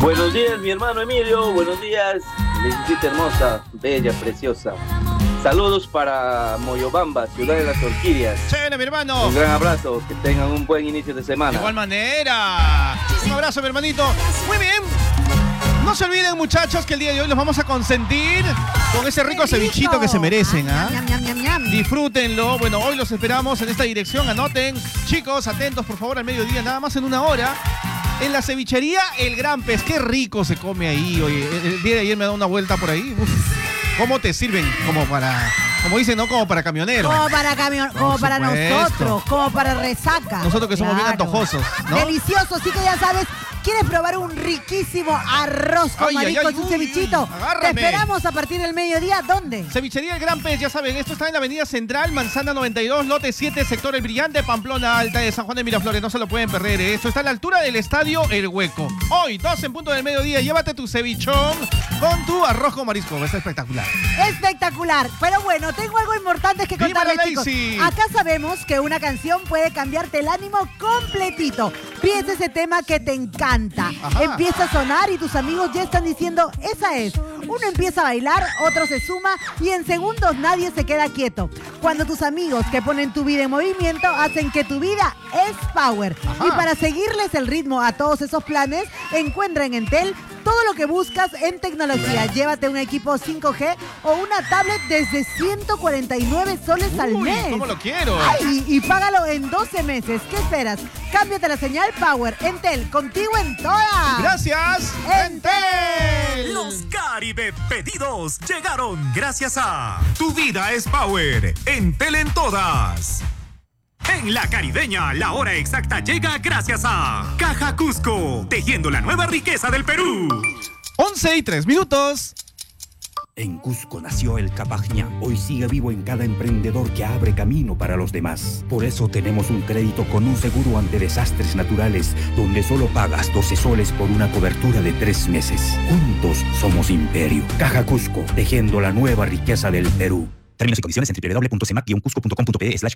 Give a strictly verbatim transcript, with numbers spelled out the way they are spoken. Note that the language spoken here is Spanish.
Buenos días, mi hermano Emilio. Buenos días, Lencita hermosa, bella, preciosa. Saludos para Moyobamba, ciudad de las orquídeas. Chévere, mi hermano. Un gran abrazo, que tengan un buen inicio de semana. De igual manera. Un abrazo, mi hermanito. Muy bien. No se olviden, muchachos, que el día de hoy los vamos a consentir con ese rico cevichito que se merecen, ¿ah? Ñam, ñam, ñam, ñam. Disfrútenlo. Bueno, hoy los esperamos en esta dirección. Anoten. Chicos, atentos, por favor, al mediodía, nada más en una hora. En la cevichería El Gran Pez. Qué rico se come ahí. Oye, el día de ayer me da una vuelta por ahí. Uf. ¿Cómo te sirven? Como para, como dicen, ¿no? Como para camioneros. Como para camión, como para nosotros, como para resaca. Nosotros que somos Claro. bien antojosos, ¿no? Delicioso, así que ya sabes, ¿quieres probar un riquísimo arroz con Ay, ay, marisco ay, y un uy, cevichito? uy, Te agárrame. esperamos a partir del mediodía. ¿Dónde? Cevichería El Gran Pez, ya saben, esto está en la avenida Central, Manzana noventa y dos, lote siete, sector El Brillante, Pamplona Alta de San Juan de Miraflores. No se lo pueden perder, ¿eh? Esto está a la altura del estadio El Hueco. Hoy, dos en punto del mediodía, llévate tu cevichón con tu arroz con marisco. Está espectacular. Espectacular. Pero bueno, tengo algo importante que ¡Viva contarles, la chicos. Lazy! Acá sabemos que una canción puede cambiarte el ánimo completito. Piensa ese tema que te encanta. Ajá. Empieza a sonar y tus amigos ya están diciendo, esa es. Uno empieza a bailar, otro se suma y en segundos nadie se queda quieto. Cuando tus amigos que ponen tu vida en movimiento hacen que tu vida es power. Ajá. Y para seguirles el ritmo a todos esos planes, encuentra en Entel todo lo que buscas en tecnología. Llévate un equipo cinco G o una tablet desde ciento cuarenta y nueve soles al Uy, mes. ¿cómo lo quiero? Ay, y págalo en doce meses. ¿Qué esperas? Cámbiate la señal Power. Entel, contigo en todas. Gracias, Entel. Los Caribe pedidos llegaron gracias a Tu Vida es Power, Entel en todas. En la Caribeña, la hora exacta llega gracias a Caja Cusco, tejiendo la nueva riqueza del Perú. once y tres minutos. En Cusco nació el Capajñá. Hoy sigue vivo en cada emprendedor que abre camino para los demás. Por eso tenemos un crédito con un seguro ante desastres naturales, donde solo pagas doce soles por una cobertura de tres meses. Juntos somos Imperio. Caja Cusco, tejiendo la nueva riqueza del Perú. Términos y condiciones en doble u doble u doble u punto cemac guion cusco punto com punto pe slash